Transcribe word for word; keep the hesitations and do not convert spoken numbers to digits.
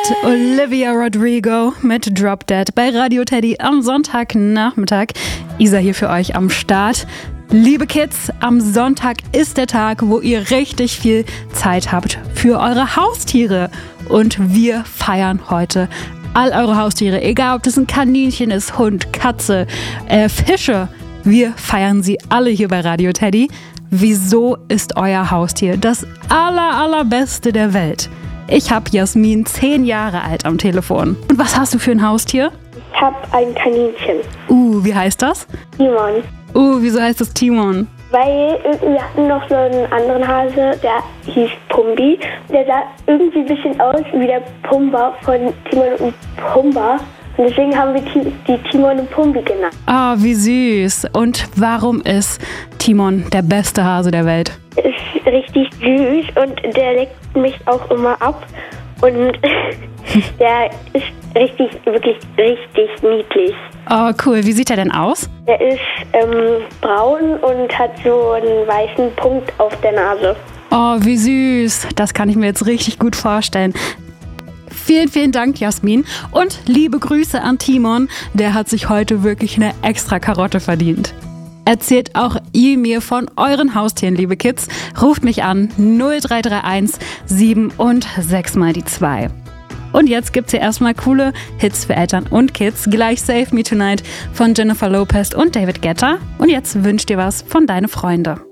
Olivia Rodrigo mit Drop Dead bei Radio Teddy am Sonntagnachmittag. Isa hier für euch am Start. Liebe Kids, am Sonntag ist der Tag, wo ihr richtig viel Zeit habt für eure Haustiere. Und wir feiern heute all eure Haustiere, egal ob das ein Kaninchen ist, Hund, Katze, äh, Fische. Wir feiern sie alle hier bei Radio Teddy. Wieso ist euer Haustier das aller, allerbeste der Welt? Ich habe Jasmin, zehn Jahre alt, am Telefon. Und was hast du für ein Haustier? Ich habe ein Kaninchen. Uh, wie heißt das? Timon. Uh, wieso heißt das Timon? Weil wir hatten noch so einen anderen Hase, der hieß Pumbi. Der sah irgendwie ein bisschen aus wie der Pumba von Timon und Pumba. Und deswegen haben wir die Timon und Pumbi genannt. Ah, wie süß. Und warum ist Timon der beste Hase der Welt? Er ist richtig süß und der leckt mich auch immer ab. Und der ist richtig, wirklich richtig niedlich. Oh, cool. Wie sieht er denn aus? Der ist ähm, braun und hat so einen weißen Punkt auf der Nase. Oh, wie süß. Das kann ich mir jetzt richtig gut vorstellen. Vielen, vielen Dank, Jasmin. Und liebe Grüße an Timon. Der hat sich heute wirklich eine extra Karotte verdient. Erzählt auch ihr mir von euren Haustieren, liebe Kids. Ruft mich an null drei drei eins sieben und sechs mal die zwei. Und jetzt gibt's hier erstmal coole Hits für Eltern und Kids. Gleich Save Me Tonight von Jennifer Lopez und David Guetta. Und jetzt wünscht ihr was von Deine Freunde.